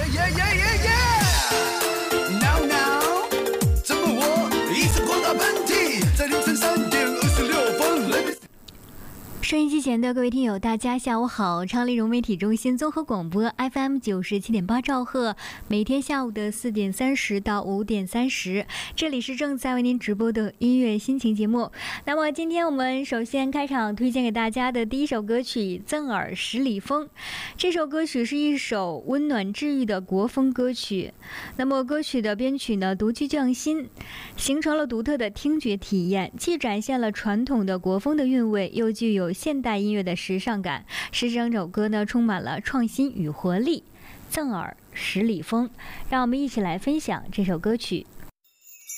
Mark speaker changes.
Speaker 1: 耶耶耶耶 ！Now now， 怎么我一直狂打喷嚏，在凌晨3:26来。
Speaker 2: 收音机前的各位听友，大家下午好！昌黎融媒体中心综合广播 FM 97.8兆赫，每天下午的4点30到5点30，这里是正在为您直播的音乐心情节目。那么今天我们首先开场推荐给大家的第一首歌曲《赠儿十里风》。这首歌曲是一首温暖治愈的国风歌曲。那么歌曲的编曲呢独具匠心，形成了独特的听觉体验，既展现了传统的国风的韵味，又具有现代音乐的时尚感，使整首歌呢充满了创新与活力。赠儿十里风，让我们一起来分享这首歌曲。